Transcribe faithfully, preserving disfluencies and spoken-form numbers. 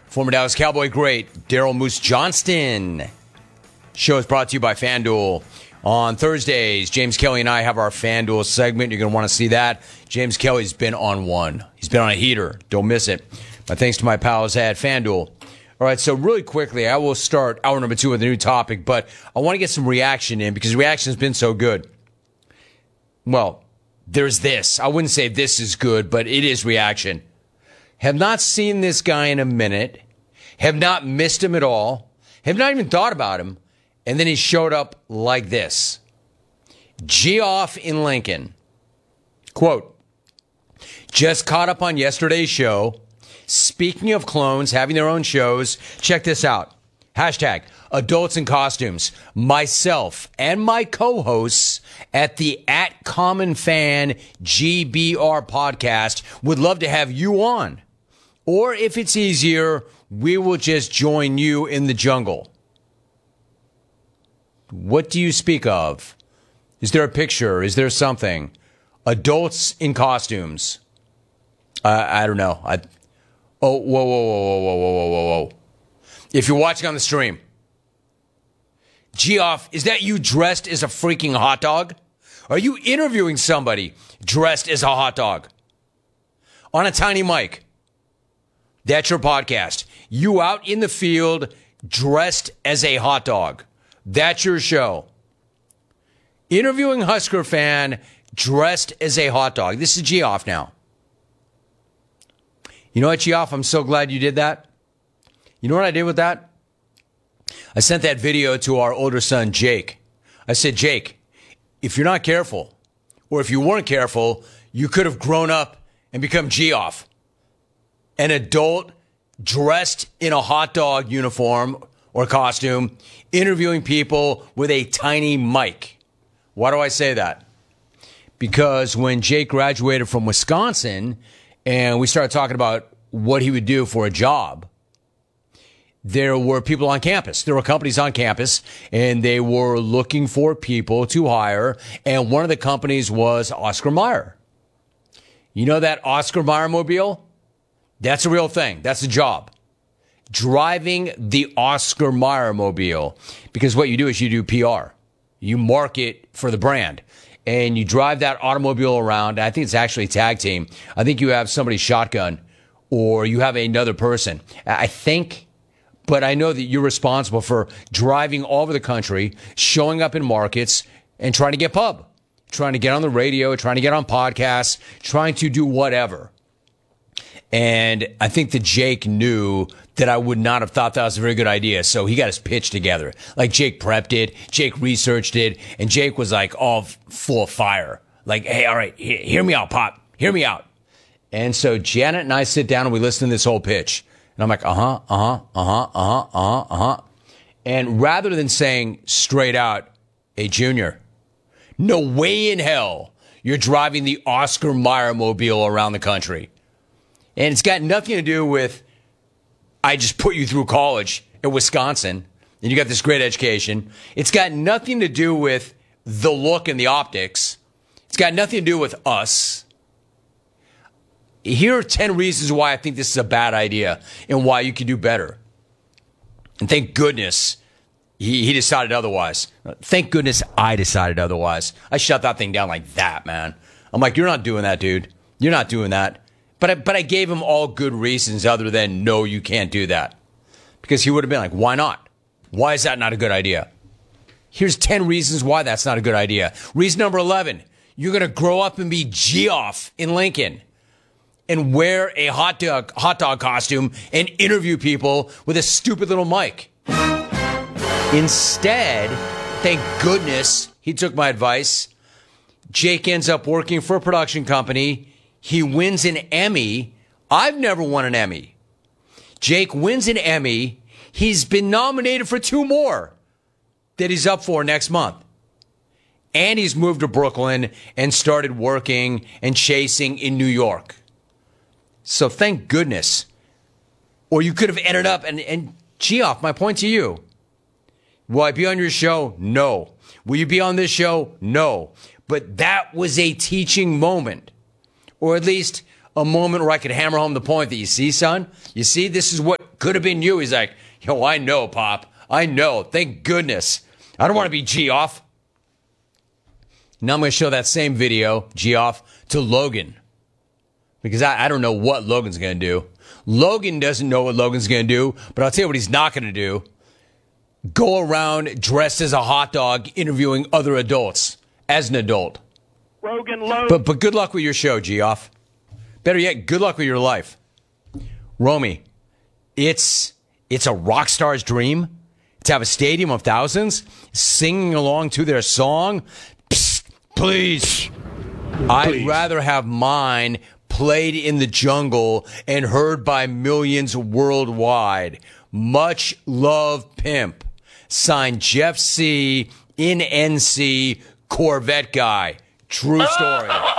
Former Dallas Cowboy great Daryl Moose Johnston. Show is brought to you by FanDuel. On Thursdays, James Kelly and I have our FanDuel segment. You're going to want to see that. James Kelly's been on one. He's been on a heater. Don't miss it. My thanks to my pals at FanDuel. All right, so really quickly, I will start hour number two with a new topic, but I want to get some reaction in because reaction has been so good. Well, there's this. I wouldn't say this is good, but it is reaction. Have not seen this guy in a minute. Have not missed him at all. Have not even thought about him. And then he showed up like this. Geoff in Lincoln. Quote, just caught up on yesterday's show. Speaking of clones having their own shows, check this out. Hashtag adults in costumes. Myself and my co-hosts at the At Common Fan G B R podcast would love to have you on. Or if it's easier, we will just join you in the jungle. What do you speak of? Is there a picture? Is there something? Adults in costumes. Uh, I don't know. I... Oh, whoa, whoa, whoa, whoa, whoa, whoa, whoa, whoa. If you're watching on the stream, Geoff, is that you dressed as a freaking hot dog? Are you interviewing somebody dressed as a hot dog? On a tiny mic. That's your podcast. You out in the field dressed as a hot dog. That's your show. Interviewing Husker fan dressed as a hot dog. This is Geoff now. You know what, Geoff? I'm so glad you did that. You know what I did with that? I sent that video to our older son, Jake. I said, Jake, if you're not careful, or if you weren't careful, you could have grown up and become Geoff. An adult dressed in a hot dog uniform or costume, interviewing people with a tiny mic. Why do I say that? Because when Jake graduated from Wisconsin and we started talking about what he would do for a job, there were people on campus. There were companies on campus, and they were looking for people to hire, and one of the companies was Oscar Mayer. You know that Oscar Mayer mobile? That's a real thing. That's a job. Driving the Oscar Mayer mobile. Because what you do is you do P R. You market for the brand. And you drive that automobile around. I think it's actually a tag team. I think you have somebody's shotgun or you have another person. I think, but I know that you're responsible for driving all over the country, showing up in markets and trying to get pub, trying to get on the radio, trying to get on podcasts, trying to do whatever. And I think that Jake knew that I would not have thought that was a very good idea. So he got his pitch together. Like Jake prepped it, Jake researched it, and Jake was like all full of fire. Like, hey, all right, he- hear me out, Pop. Hear me out. And so Janet and I sit down and we listen to this whole pitch. And I'm like, uh-huh, uh-huh, uh-huh, uh-huh, uh-huh, uh-huh. And rather than saying straight out, hey, Junior, no way in hell you're driving the Oscar Mayer mobile around the country. And it's got nothing to do with, I just put you through college in Wisconsin and you got this great education. It's got nothing to do with the look and the optics. It's got nothing to do with us. Here are ten reasons why I think this is a bad idea and why you can do better. And thank goodness he, he decided otherwise. Thank goodness I decided otherwise. I shut that thing down like that, man. I'm like, you're not doing that, dude. You're not doing that. But I, but I gave him all good reasons other than, no, you can't do that. Because he would have been like, why not? Why is that not a good idea? Here's ten reasons why that's not a good idea. Reason number eleven, you're going to grow up and be Geoff in Lincoln and wear a hot dog, hot dog costume and interview people with a stupid little mic. Instead, thank goodness he took my advice. Jake ends up working for a production company. He wins an Emmy. I've never won an Emmy. Jake wins an Emmy. He's been nominated for two more that he's up for next month. And he's moved to Brooklyn and started working and chasing in New York. So thank goodness. Or you could have ended up, and, and Geoff, my point to you. Will I be on your show? No. Will you be on this show? No. But that was a teaching moment. Or at least a moment where I could hammer home the point that, you see, son, you see, this is what could have been you. He's like, yo, I know, Pop. I know. Thank goodness. I don't want to be Geoff. Now I'm going to show that same video, Geoff, to Logan. Because I, I don't know what Logan's going to do. Logan doesn't know what Logan's going to do, but I'll tell you what he's not going to do. Go around dressed as a hot dog interviewing other adults as an adult. Rogan, Logan. But, but good luck with your show, Geoff. Better yet, good luck with your life. Romy, it's it's a rock star's dream to have a stadium of thousands singing along to their song. Psst, please. please. I'd rather have mine played in the jungle and heard by millions worldwide. Much love, Pimp. Signed, Jeff C. in N C, Corvette guy. True story.